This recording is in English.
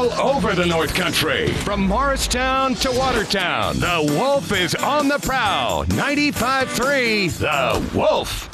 all over the North Country. From Morristown to Watertown, the Wolf is on the prowl. 95.3 The Wolf.